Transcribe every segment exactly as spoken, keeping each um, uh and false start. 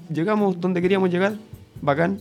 llegamos donde queríamos llegar, bacán,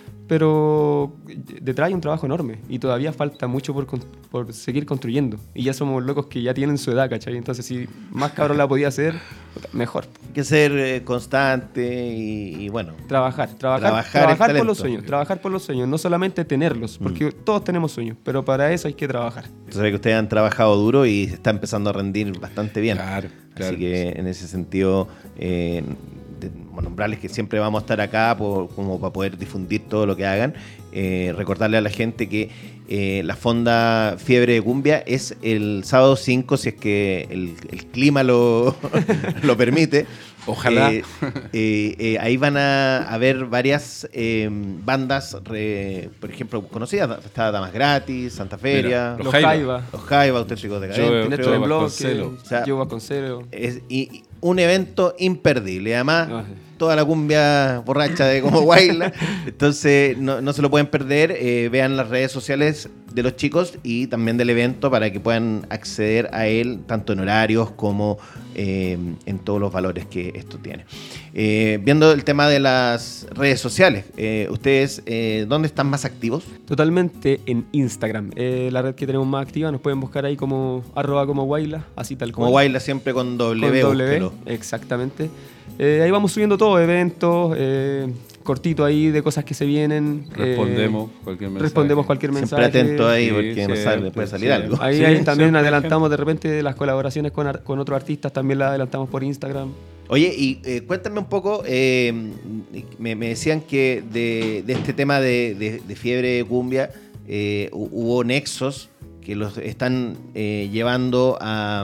pero detrás hay un trabajo enorme y todavía falta mucho por, por seguir construyendo. Y ya somos locos que ya tienen su edad, ¿cachai? Entonces, si más cabrón la podía hacer, mejor. Hay que ser eh, constante y, y bueno. Trabajar, trabajar, trabajar, trabajar por los sueños, trabajar por los sueños, no solamente tenerlos, porque mm. todos tenemos sueños, pero para eso hay que trabajar. Yo sé que ustedes han trabajado duro y está empezando a rendir bastante bien. Claro, claro. Así que en ese sentido... Eh, De, bueno, nombrarles que siempre vamos a estar acá por, como para poder difundir todo lo que hagan. Eh, recordarle a la gente que eh, la fonda Fiebre de Cumbia es el sábado cinco, si es que el, el clima lo, lo permite. Ojalá. Eh, eh, eh, ahí van a haber varias eh, bandas, re, por ejemplo, conocidas. Está Damas Gratis, Santa Feria, Mira, Los Jaiba, Los Jaiba, Auténticos Decadentes, Yo Bloque, o sea, Yo Vasconcelos. Es, y, un evento imperdible. Además, no, sí. toda la cumbia borracha de como Guayla. Entonces, no, no se lo pueden perder. Eh, vean las redes sociales de los chicos y también del evento para que puedan acceder a él, tanto en horarios como eh, en todos los valores que esto tiene. Eh, viendo el tema de las redes sociales, eh, ¿ustedes eh, dónde están más activos? Totalmente en Instagram. Eh, la red que tenemos más activa, nos pueden buscar ahí como arroba como Guayla, así tal cual. Como Guayla siempre con W. Con W, exactamente. Eh, ahí vamos subiendo todo, eventos, eh, cortito ahí de cosas que se vienen. Respondemos eh, cualquier mensaje. Respondemos cualquier mensaje. Siempre atento ahí, sí, porque no sabe, puede salir sí. algo. Ahí, sí, ahí también sí, adelantamos de repente las colaboraciones con, con otros artistas, también las adelantamos por Instagram. Oye, y eh, cuéntame un poco, eh, me, me decían que de, de este tema de, de, de Fiebre de Cumbia eh, hubo nexos que los están eh, llevando a,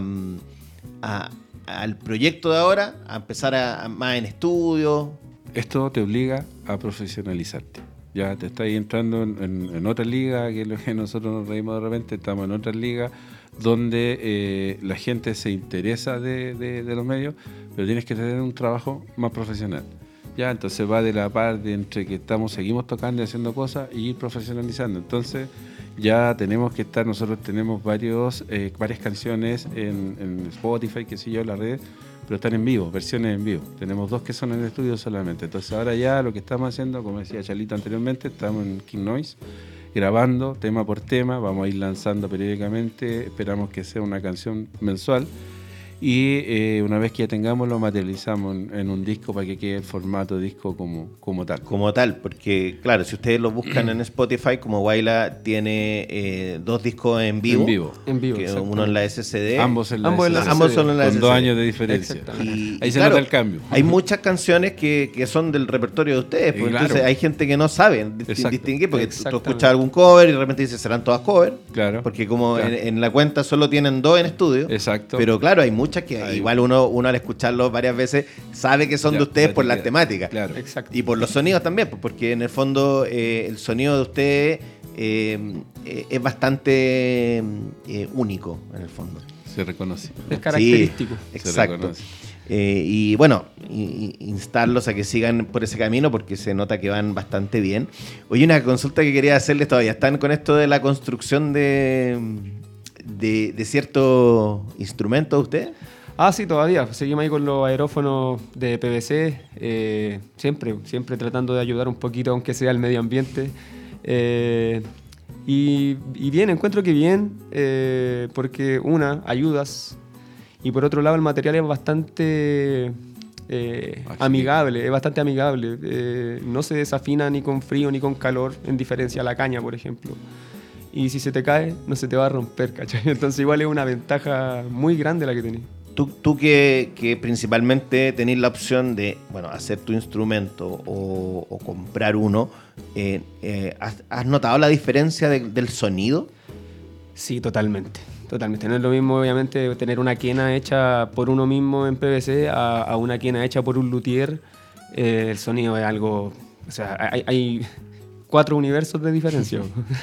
a, al proyecto de ahora, a empezar a, a más en estudio. Esto te obliga a profesionalizarte. Ya te estás entrando en, en, en otra liga, que es lo que nosotros nos reímos de repente, estamos en otra liga donde eh, la gente se interesa de, de, de los medios, pero tienes que tener un trabajo más profesional. Ya, entonces va de la par de entre que estamos, seguimos tocando y haciendo cosas y ir profesionalizando. Entonces ya tenemos que estar, nosotros tenemos varios, eh, varias canciones en, en Spotify, qué sé yo, las redes, pero están en vivo, versiones en vivo. Tenemos dos que son en el estudio solamente. Entonces ahora ya lo que estamos haciendo, como decía Chalito anteriormente, estamos en King Noise, grabando tema por tema, vamos a ir lanzando periódicamente, esperamos que sea una canción mensual. Y eh, una vez que ya tengamos, lo materializamos en, en un disco para que quede el formato disco como, como tal. Como tal, porque claro, si ustedes lo buscan en Spotify, como Guayla tiene eh, dos discos en vivo. En vivo. En vivo, que uno en la S C D. Ambos en la ambos S C D. En la ambos son en la con S C D. dos años de diferencia. Y, Ahí y se claro, nota el cambio. Hay muchas canciones que, que son del repertorio de ustedes, pues, claro. entonces hay gente que no sabe Exacto. distinguir, porque tú, tú escuchas algún cover y de repente dices, serán todas cover. Claro. Porque como claro. en, en la cuenta solo tienen dos en estudio. Exacto. Pero claro, hay muchas que Ahí. igual uno, uno al escucharlos varias veces sabe que son Ya, de ustedes ya por te las queda. temáticas. Claro. Exacto. Y por los sonidos también, pues, porque en el fondo eh, el sonido de ustedes eh, eh, es bastante eh, único, en el fondo. Se reconoce. Es característico. Sí, exacto. Se reconoce. Eh, y bueno, y, y instarlos a que sigan por ese camino porque se nota que van bastante bien. Oye, una consulta que quería hacerles todavía. ¿Están con esto de la construcción de, de, de ciertos instrumentos ustedes? Ah, sí, todavía. Seguimos ahí con los aerófonos de P V C, eh, siempre, siempre tratando de ayudar un poquito, aunque sea el medio ambiente. Eh, y, y bien, encuentro que bien, eh, porque una, ayudas, y por otro lado el material es bastante eh, amigable, es bastante amigable. Eh, no se desafina ni con frío ni con calor, en diferencia a la caña, por ejemplo. Y si se te cae, no se te va a romper, ¿cachai? Entonces igual es una ventaja muy grande la que tenés. Tú, tú que, que principalmente tenés la opción de, bueno, hacer tu instrumento o, o comprar uno, eh, eh, ¿has, ¿has notado la diferencia de, del sonido? Sí, totalmente. Totalmente. No es lo mismo, obviamente, tener una quena hecha por uno mismo en P V C a, a una quena hecha por un luthier. Eh, el sonido es algo... O sea, hay, hay cuatro universos de diferencia.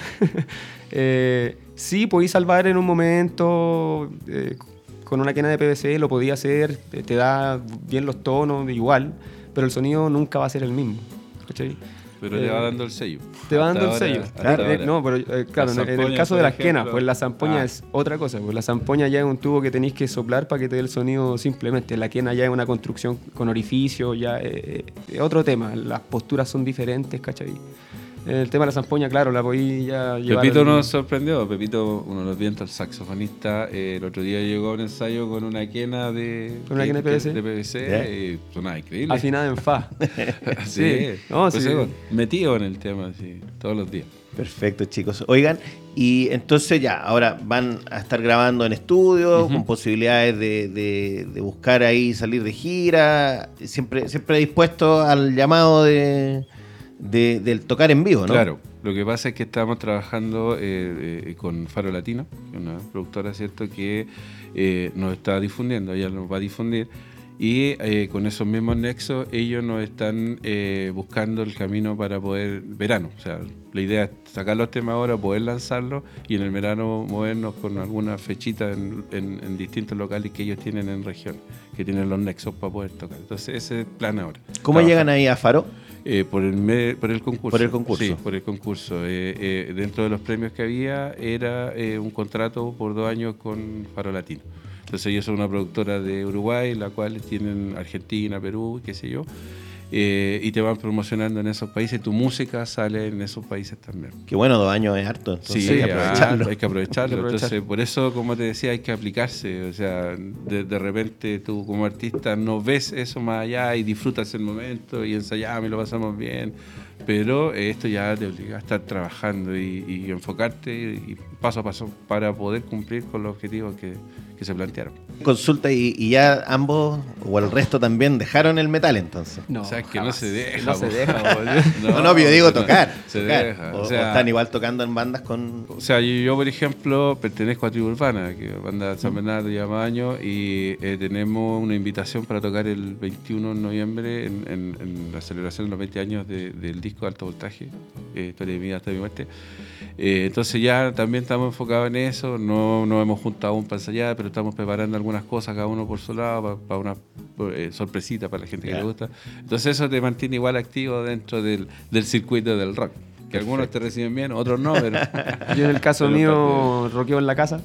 eh, sí, podéis salvar en un momento... Eh, con una quena de P V C lo podía hacer, te da bien los tonos, igual, pero el sonido nunca va a ser el mismo, ¿cachai? Pero eh, te va dando el sello. Te va dando Hasta el ahora- sello. hasta Eh, eh, ahora. no, pero eh, claro, Las en el zampoñas, caso de por las quenas, ejemplo. pues la zampoña Ah. es otra cosa. Pues la zampoña ya es un tubo que tenéis que soplar para que te dé el sonido simplemente. La quena ya es una construcción con orificio, ya eh, eh, otro tema. Las posturas son diferentes, ¿cachai? El tema de la zampoña, claro, la podí ya llevar... Pepito al- nos sorprendió. Pepito, uno de los vientos, el saxofonista, eh, el otro día llegó a un ensayo con una quena de, ¿Con una que- quena de que- P V C? de P V C ¿Ya? y sonaba increíble. Afinada en fa. sí, Sí. No, pues sí. eso, metido en el tema, sí, todos los días. Perfecto, chicos. Oigan, y entonces ya, ahora van a estar grabando en estudio, Ujú. con posibilidades de, de- de buscar ahí salir de gira, siempre, siempre dispuesto al llamado de, de- del tocar en vivo, ¿no? Claro, lo que pasa es que estamos trabajando eh, eh, con Faro Latino, que es una productora, ¿cierto?, que eh, nos está difundiendo, ella nos va a difundir, y eh, con esos mismos nexos ellos nos están eh, buscando el camino para poder, verano, o sea, la idea es sacar los temas ahora, poder lanzarlos y en el verano movernos con alguna fechita en, en- en distintos locales que ellos tienen en región, que tienen los nexos para poder tocar. Entonces ese es el plan ahora. ¿Cómo Trabajar. llegan ahí a Faro? Eh, por, el me- por el concurso. Por el concurso. Sí, por el concurso. Eh, eh, dentro de los premios que había era eh, un contrato por dos años con Faro Latino. Entonces ellos son una productora de Uruguay, la cual tienen Argentina, Perú, qué sé yo, eh, y te van promocionando en esos países. Tu música sale en esos países también. Que bueno, dos años es harto, entonces Sí, hay que aprovecharlo. ah, hay que aprovecharlo. Hay que aprovechar. Entonces, por eso, como te decía, hay que aplicarse. O sea, de, de repente tú como artista no ves eso más allá y disfrutas el momento y ensayamos y lo pasamos bien. Pero eh, esto ya te obliga a estar trabajando y, y enfocarte y, y paso a paso para poder cumplir con los objetivos que, que se plantearon. Consulta y, y ya ambos, o el resto también, dejaron el metal entonces. No, o sea, es que jamás. no se deja. No se po. deja, boludo. No, no, pero yo digo no, tocar. Se tocar. deja. O, O o sea, están igual tocando en bandas con... O sea, yo, yo, por ejemplo, pertenezco a Tribu Urbana, que es banda de San Bernardo, lleva años, y eh, tenemos una invitación para tocar el veintiuno de noviembre en, en- en la celebración de los veinte años de- del disco de Alto Voltaje, eh, Historia de mi vida hasta mi muerte. Eh, entonces ya también estamos enfocados en eso, no nos hemos juntado aún para ensayar, pero estamos preparando algunas cosas cada uno por su lado, para, para una eh, sorpresita para la gente que Ya. le gusta. Entonces eso te mantiene igual activo dentro del, del circuito del rock. Que algunos te reciben bien, otros no, pero... Yo en el caso pero mío roqueo en la casa,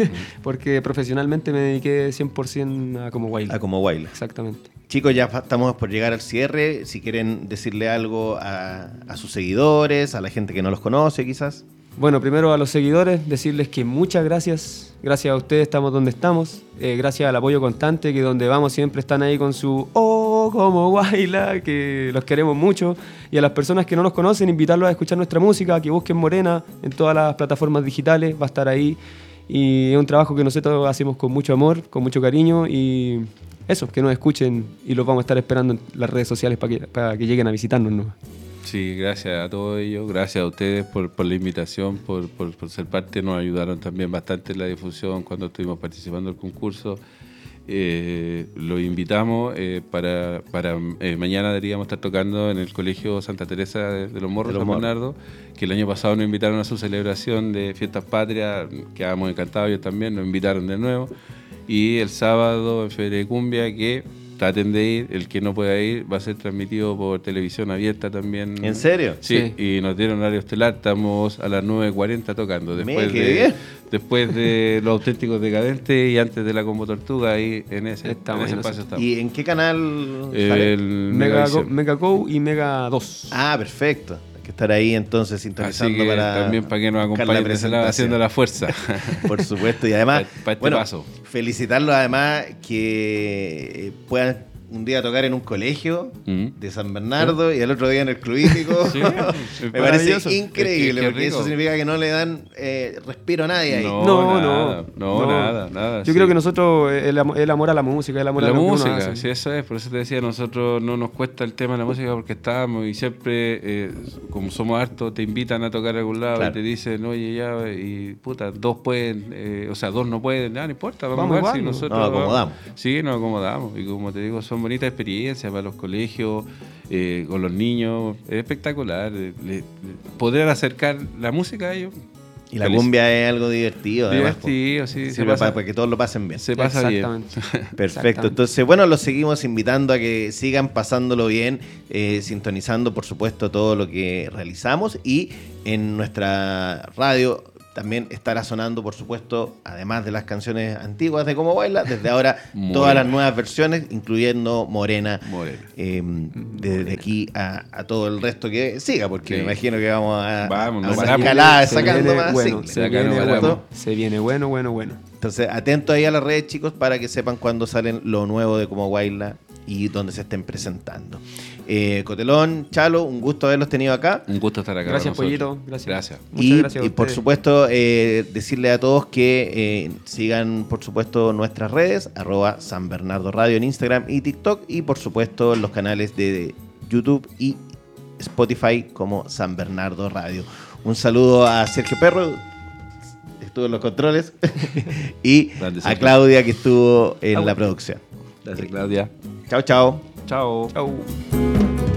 porque profesionalmente me dediqué cien por ciento a como baile. Ah, como Guayla. Exactamente. Chicos, ya fa- estamos por llegar al cierre. Si quieren decirle algo a, a sus seguidores, a la gente que no los conoce quizás. Bueno, primero a los seguidores, decirles que muchas gracias. Gracias a ustedes estamos donde estamos. Eh, gracias al apoyo constante, que donde vamos siempre están ahí con su oh, como baila, que los queremos mucho. Y a las personas que no nos conocen, invitarlos a escuchar nuestra música, que busquen Morena en todas las plataformas digitales, va a estar ahí. Y es un trabajo que nosotros hacemos con mucho amor, con mucho cariño y eso, que nos escuchen y los vamos a estar esperando en las redes sociales para que, para que lleguen a visitarnos, ¿no? Sí, gracias a todos ellos, gracias a ustedes por, por la invitación, por, por, por ser parte, nos ayudaron también bastante en la difusión cuando estuvimos participando del concurso. Eh, los invitamos eh, para, para eh, mañana deberíamos estar tocando en el Colegio Santa Teresa de, de los Morros, De los San Morros. Bernardo, que el año pasado nos invitaron a su celebración de Fiestas Patrias, quedamos encantados, ellos también nos invitaron de nuevo. Y el sábado en Feria de Cumbia, que traten de ir, el que no pueda ir va a ser transmitido por televisión abierta también. ¿En serio? Sí, Sí. y nos dieron horario estelar, estamos a las nueve cuarenta tocando, después, qué de, bien. después de Los Auténticos Decadentes y antes de la Combo Tortuga, ahí en ese, Está en ese bueno, espacio sí. estamos. ¿Y en qué canal sale? El Mega, Megavisión. Mega Go y Mega dos. Ah, perfecto. Hay que estar ahí entonces Así sintonizando que para... también para que nos buscar la acompañen de ese lado, presentación. haciendo la fuerza. Por supuesto, y además, Pa- pa este bueno, paso. felicitarlos además que eh, puedan un día tocar en un colegio Mm. de San Bernardo y el otro día en el Club Hípico. Sí, Me es parece maravilloso. increíble, Es que- qué porque eso rico. significa que no le dan eh, respiro a nadie ahí. No, No, nada, no, no, no. nada, nada. Yo sí. creo que nosotros, el, am- el amor a la música, el amor a La lo que uno música, hace. sí, eso es, por eso te decía, nosotros no nos cuesta el tema de la música porque estábamos y siempre, eh, como somos hartos, te invitan a tocar a algún lado Claro. y te dicen, oye, ya, y puta, dos pueden, eh, o sea, dos no pueden, nada, no importa, vamos, Vamos a ver igual, si ¿no? nosotros... Nos acomodamos. Sí, nos acomodamos, y como te digo, son bonitas experiencias para los colegios, eh, con los niños, es espectacular, eh, le- le- poder acercar la música a ellos. Y la Feliz. cumbia es algo divertido, además, Divertido, sí. po. Se Sirve pasa, para, para que todos lo pasen bien. se pasa bien. Exactamente. Perfecto. Exactamente. Entonces, bueno, los seguimos invitando a que sigan pasándolo bien, eh, sintonizando, por supuesto, todo lo que realizamos. Y en nuestra radio también estará sonando, por supuesto, además de las canciones antiguas de Cómo Baila, desde ahora Morena. todas las nuevas versiones, incluyendo Morena, Morena. eh, desde aquí a, a todo el resto que siga, porque Sí. me imagino que vamos a, Vamos, a no una paramos. escalada Se sacando viene más bueno, singles. se Acá no viene paramos. bueno, se viene bueno, bueno, bueno. Entonces, atentos ahí a las redes, chicos, para que sepan cuándo salen lo nuevo de Cómo Baila y dónde se estén presentando. Eh, Cotelón, Chalo, un gusto haberlos tenido acá. Un gusto estar acá. Gracias, con nosotros. Pollito. Gracias. Gracias. Muchas y, gracias a y por ustedes. supuesto, eh, decirle a todos que eh, sigan, por supuesto, nuestras redes, arroba San Bernardo Radio en Instagram y TikTok, y por supuesto los canales de YouTube y Spotify como San Bernardo Radio. Un saludo a Sergio Perro, estuvo en los controles, y Grande, a Sergio. Claudia, que estuvo en Ah, la bueno. producción. Gracias, Claudia. Chao, chao. Chao. Chau.